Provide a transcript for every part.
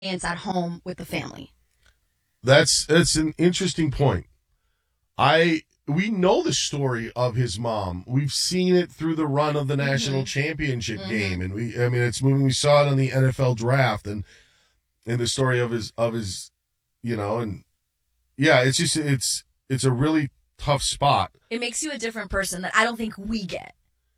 at home with the family. That's an interesting point. We know the story of his mom. We've seen it through the run of the national championship game, and it's moving. We saw it on the NFL draft, and in the story of his, and yeah, it's a really tough spot. It makes you a different person that I don't think we get.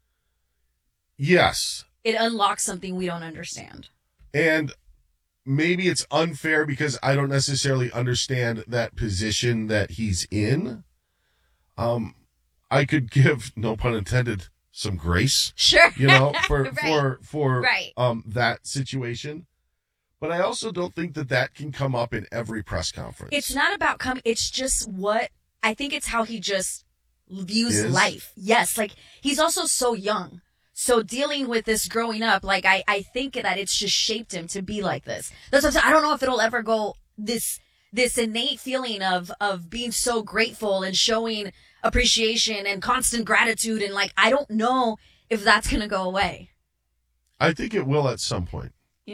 Yes, it unlocks something we don't understand, and maybe it's unfair because I don't necessarily understand that position that he's in. I could give, no pun intended, some grace. Sure. For right. for right. that situation. But I also don't think that can come up in every press conference. It's not about it's just I think it's how he just views life. Yes, he's also so young. So dealing with this growing up, I think that it's just shaped him to be like this. That's what I'm saying. I don't know if it'll ever go this innate feeling of being so grateful and showing appreciation and constant gratitude. And I don't know if that's going to go away. I think it will at some point.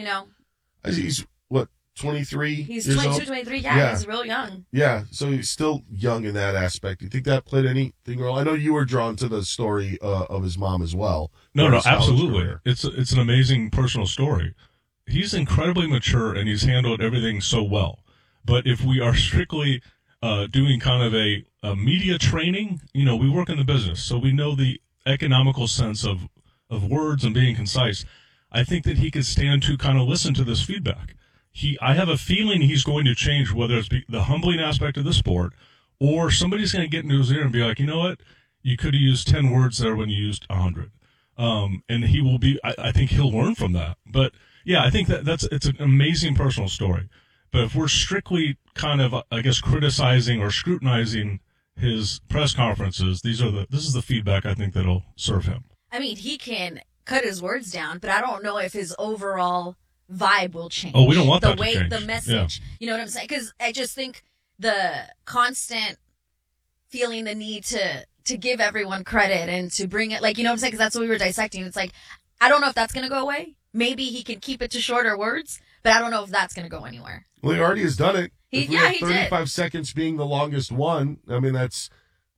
He's what, 23? He's 22, 23. Yeah, he's real young. Yeah. So he's still young in that aspect. Do you think that played anything role? I know you were drawn to the story of his mom as well. No, absolutely. It's an amazing personal story. He's incredibly mature and he's handled everything so well. But if we are strictly doing kind of a media training, we work in the business, so we know the economical sense of words and being concise. I think that he could stand to kind of listen to this feedback. I have a feeling he's going to change, whether it's the humbling aspect of the sport or somebody's going to get into his ear and be like, you know what, you could have used 10 words there when you used 100. And he will be, I think he'll learn from that. But yeah, I think it's an amazing personal story. But if we're strictly kind of, I guess, criticizing or scrutinizing his press conferences, this is the feedback I think that'll serve him. I mean, he can cut his words down, but I don't know if his overall vibe will change. Oh, we don't want that to change. The way, the message. Yeah. You know what I'm saying? Because I just think the constant feeling the need to give everyone credit and to bring it, you know what I'm saying? Because that's what we were dissecting. It's I don't know if that's going to go away. Maybe he can keep it to shorter words, but I don't know if that's going to go anywhere. Well, he already has done it. He 35 did. seconds being the longest one. I mean, that's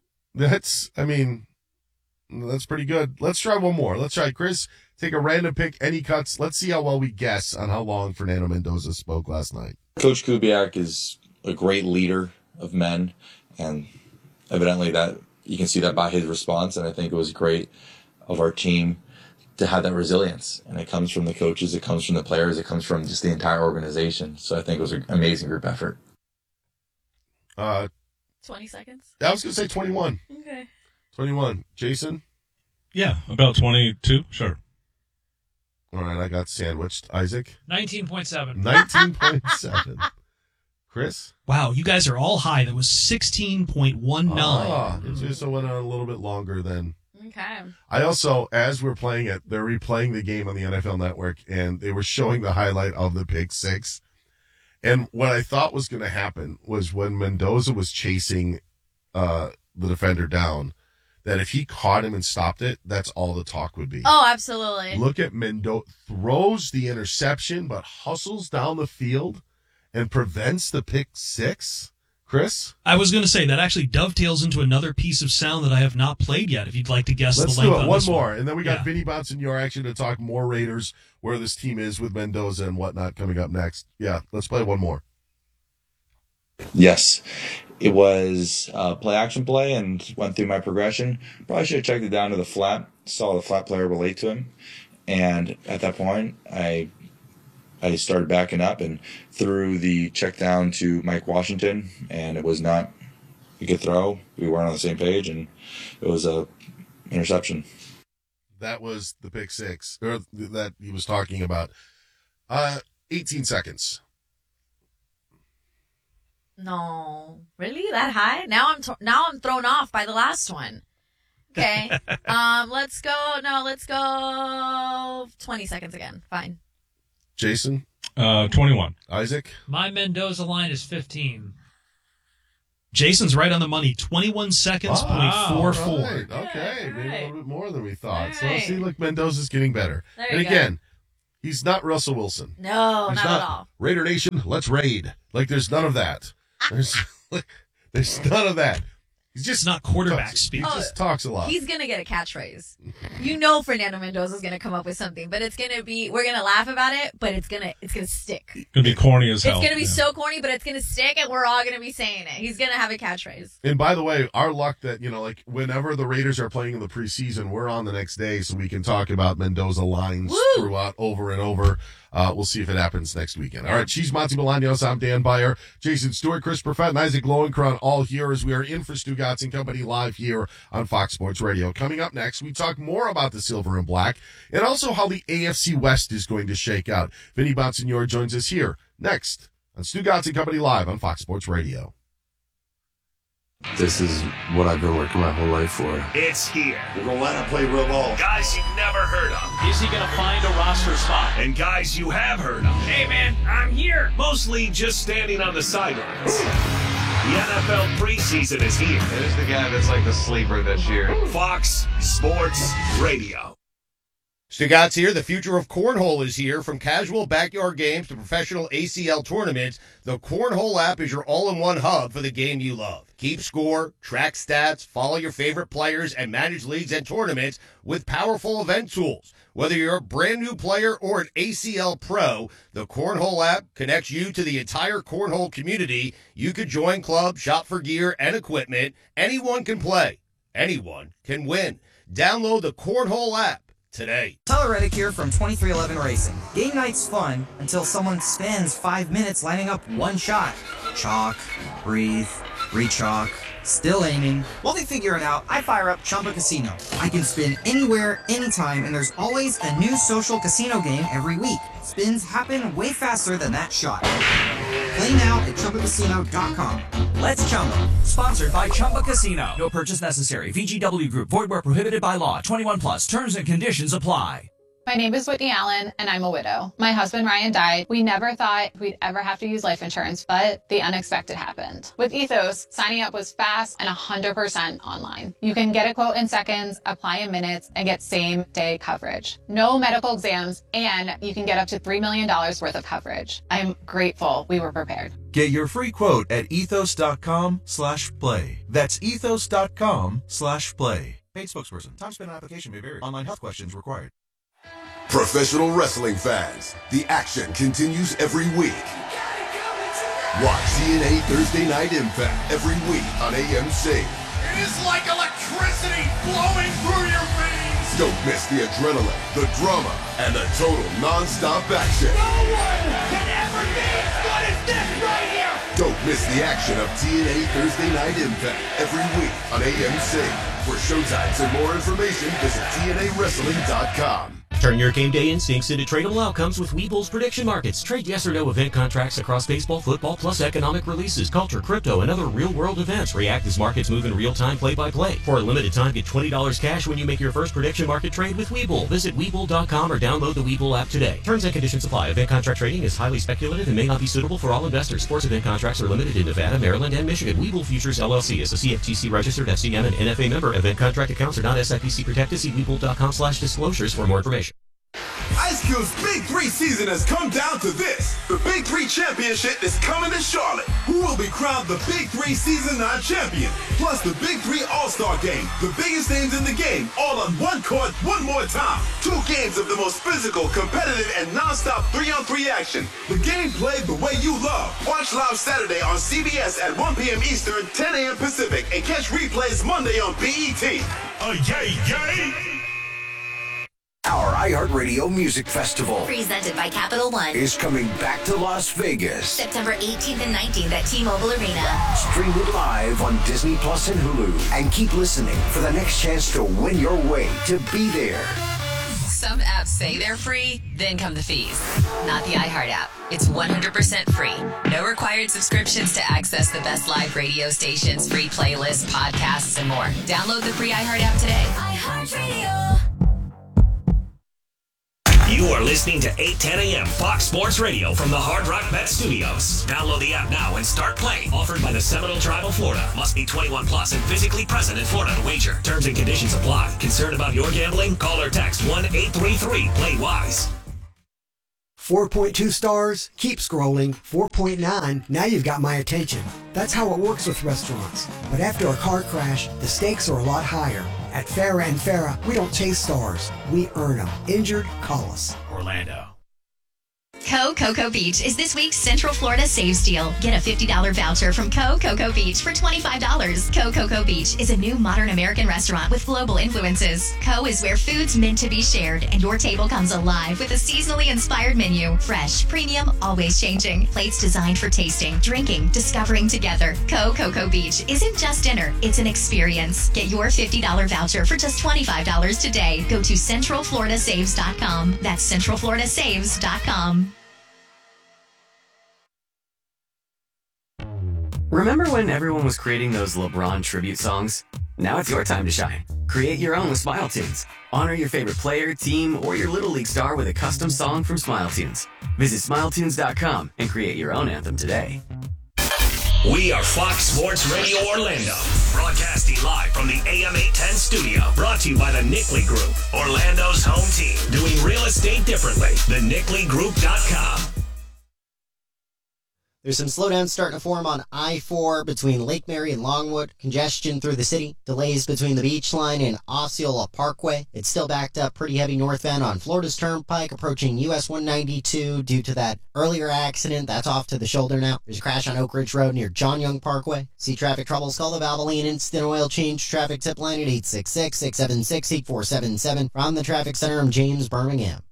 pretty good. Let's try one more. Let's try, Chris, take a random pick, any cuts. Let's see how well we guess on how long Fernando Mendoza spoke last night. Coach Kubiak is a great leader of men, and evidently that you can see that by his response, and I think it was great of our team to have that resilience. And it comes from the coaches, it comes from the players, it comes from just the entire organization. So I think it was an amazing group effort. 20 seconds? I was going to say 21. Okay. 21. Jason? Yeah, about 22, sure. All right, I got sandwiched. Isaac? 19.7. 19.7. Chris? Wow, you guys are all high. That was 16.19. It just went on a little bit longer than... Okay. I also, as we're playing it, they're replaying the game on the NFL Network, and they were showing the highlight of the pick six. And what I thought was going to happen was when Mendoza was chasing the defender down, that if he caught him and stopped it, that's all the talk would be. Oh, absolutely. Look at Mendoza, throws the interception, but hustles down the field and prevents the pick six. Chris? I was going to say, that actually dovetails into another piece of sound that I have not played yet, if you'd like to guess Let's the length do it. on One this more, and then we got Vinny Bounce and your action to talk more Raiders, where this team is with Mendoza and whatnot coming up next. Yeah, let's play one more. Yes, it was play action play and went through my progression. Probably should have checked it down to the flat, saw the flat player relate to him. And at that point, I started backing up and threw the check down to Mike Washington, and it was not a good throw. We weren't on the same page, and it was a interception. That was the pick six, or that he was talking about. 18 seconds. No, really, that high? Now I'm thrown off by the last one. Okay, let's go 20 seconds again. Fine. Jason? 21. Isaac? My Mendoza line is 15. Jason's right on the money. 21 seconds, .44. Right. Okay, maybe a little bit more than we thought. All So right. let's see, look, Mendoza's getting better. And again, He's not Russell Wilson. No, He's not at all. Raider Nation, let's raid. Like, there's none of that. There's none of that. He's just It's not quarterback speak. He just talks a lot. He's going to get a catchphrase. You know Fernando Mendoza is going to come up with something, but it's going to be, we're going to laugh about it, but it's going to stick. It's going to be corny as hell. It's going to be so corny, but it's going to stick, and we're all going to be saying it. He's going to have a catchphrase. And by the way, our luck that, like whenever the Raiders are playing in the preseason, we're on the next day so we can talk about Mendoza lines throughout over and over. We'll see if it happens next weekend. All right, she's Monty Bolaños. I'm Dan Beyer, Jason Stewart, Chris Perfett, and Isaac Lowenkron all here as we are in for Stugotz and Company live here on Fox Sports Radio. Coming up next, we talk more about the silver and black and also how the AFC West is going to shake out. Vinny Bonsignore joins us here next on Stugotz and Company live on Fox Sports Radio. This is what I've been working my whole life for. It's here. We're going to let him play real ball. Guys you've never heard of. Is he going to find a roster spot? And guys you have heard of. Hey, man, I'm here. Mostly just standing on the sidelines. The NFL preseason is here. There's the guy that's like the sleeper this year. Fox Sports Radio. Stugotz here. The future of cornhole is here. From casual backyard games to professional ACL tournaments, the Cornhole app is your all-in-one hub for the game you love. Keep score, track stats, follow your favorite players, and manage leagues and tournaments with powerful event tools. Whether you're a brand new player or an ACL pro, the Cornhole app connects you to the entire cornhole community. You could join clubs, shop for gear and equipment. Anyone can play. Anyone can win. Download the Cornhole app today. Tyler Reddick here from 2311 Racing. Game night's fun until someone spends 5 minutes lining up one shot. Chalk, breathe, re-chalk, still aiming. While they figure it out, I fire up Chumba Casino. I can spin anywhere, anytime, and there's always a new social casino game every week. Spins happen way faster than that shot. Play now at ChumbaCasino.com. Let's Chumba. Sponsored by Chumba Casino. No purchase necessary. VGW Group. Void where prohibited by law. 21 plus. Terms and conditions apply. My name is Whitney Allen, and I'm a widow. My husband, Ryan, died. We never thought we'd ever have to use life insurance, but the unexpected happened. With Ethos, signing up was fast and 100% online. You can get a quote in seconds, apply in minutes, and get same-day coverage. No medical exams, and you can get up to $3 million worth of coverage. I'm grateful we were prepared. Get your free quote at ethos.com/play. That's ethos.com/play. Paid spokesperson. Time spent on application may vary. Online health questions required. Professional wrestling fans, the action continues every week. Watch TNA Thursday Night Impact every week on AMC. It is like electricity flowing through your veins. Don't miss the adrenaline, the drama, and the total non-stop action. No one can ever be as good as this right here. Don't miss the action of TNA Thursday Night Impact every week on AMC. For showtimes and more information, visit TNAWrestling.com. Turn your game day instincts into tradable outcomes with Webull's prediction markets. Trade yes or no event contracts across baseball, football, plus economic releases, culture, crypto, and other real-world events. React as markets move in real time, play-by-play. For a limited time, get $20 cash when you make your first prediction market trade with Webull. Visit Webull.com or download the Webull app today. Terms and conditions apply. Event contract trading is highly speculative and may not be suitable for all investors. Sports event contracts are limited in Nevada, Maryland, and Michigan. Webull Futures LLC is a CFTC registered FCM and NFA member. Event contract accounts are not SIPC protected. See Webull.com/disclosures for more information. Ice Cube's Big 3 season has come down to this. The Big 3 Championship is coming to Charlotte. Who will be crowned the Big 3 Season 9 champion? Plus the Big 3 All-Star Game. The biggest names in the game, all on one court, one more time. 2 games of the most physical, competitive, and non-stop 3-on-3 action. The game played the way you love. Watch live Saturday on CBS at 1 p.m. Eastern, 10 a.m. Pacific, and catch replays Monday on BET. Yay, yay! Our iHeartRadio Music Festival, presented by Capital One, is coming back to Las Vegas. September 18th and 19th at T-Mobile Arena. Stream it live on Disney Plus and Hulu. And keep listening for the next chance to win your way to be there. Some apps say they're free, then come the fees. Not the iHeart app. It's 100% free. No required subscriptions to access the best live radio stations, free playlists, podcasts, and more. Download the free iHeart app today. iHeartRadio. You are listening to 8:10 a.m. Fox Sports Radio from the Hard Rock Bet Studios. Download the app now and start playing. Offered by the Seminole Tribe of Florida. Must be 21 plus and physically present in Florida to wager. Terms and conditions apply. Concerned about your gambling? Call or text 1-833-PLAY-WISE. 4.2 stars, keep scrolling. 4.9, now you've got my attention. That's how it works with restaurants. But after a car crash, the stakes are a lot higher. At Farrah & Farrah, we don't chase stars, we earn them. Injured? Call us. Orlando. Cocoa Beach is this week's Central Florida Saves Deal. Get a $50 voucher from Cocoa Beach for $25. Cocoa Beach is a new modern American restaurant with global influences. is where food's meant to be shared, and your table comes alive with a seasonally inspired menu. Fresh, premium, always changing. Plates designed for tasting, drinking, discovering together. Cocoa Beach isn't just dinner, it's an experience. Get your $50 voucher for just $25 today. Go to CentralFloridaSaves.com. That's CentralFloridaSaves.com. Remember when everyone was creating those LeBron tribute songs? Now it's your time to shine. Create your own with Smile Tunes. Honor your favorite player, team, or your Little League star with a custom song from Smile Tunes. Visit SmileTunes.com and create your own anthem today. We are Fox Sports Radio Orlando, broadcasting live from the AM 810 studio. Brought to you by the Nickley Group, Orlando's home team. Doing real estate differently. TheNickleyGroup.com. There's some slowdowns starting to form on I-4 between Lake Mary and Longwood. Congestion through the city. Delays between the Beach Line and Osceola Parkway. It's still backed up pretty heavy northbound on Florida's Turnpike approaching US 192 due to that earlier accident. That's off to the shoulder now. There's a crash on Oak Ridge Road near John Young Parkway. See traffic troubles, call the Valvoline Instant Oil Change traffic tip line at 866-676-8477. From the traffic center, I'm James Birmingham.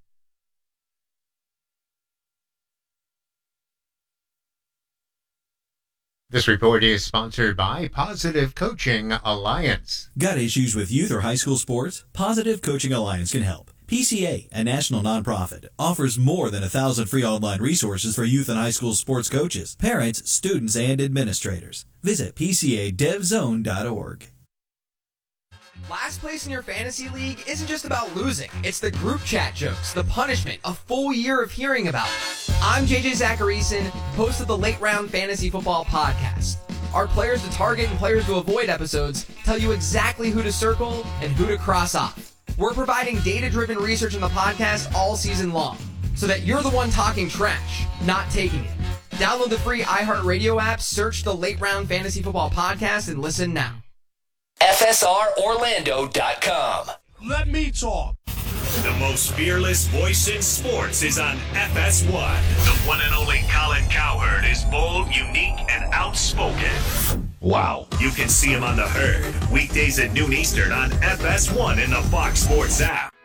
This report is sponsored by Positive Coaching Alliance. Got issues with youth or high school sports? Positive Coaching Alliance can help. PCA, a national nonprofit, offers more than 1,000 free online resources for youth and high school sports coaches, parents, students, and administrators. Visit PCADevZone.org. Last place in your fantasy league isn't just about losing. It's the group chat jokes, the punishment, a full year of hearing about it. I'm JJ Zacharyson, host of the Late Round Fantasy Football Podcast. Our players to target and players to avoid episodes tell you exactly who to circle and who to cross off. We're providing data-driven research in the podcast all season long, so that you're the one talking trash, not taking it. Download the free iHeartRadio app, search the Late Round Fantasy Football Podcast, and listen now. FSROrlando.com. Let me talk. The most fearless voice in sports is on FS1. The one and only Colin Cowherd is bold, unique, and outspoken. Wow. You can see him on The Herd, weekdays at noon Eastern on FS1 in the Fox Sports app.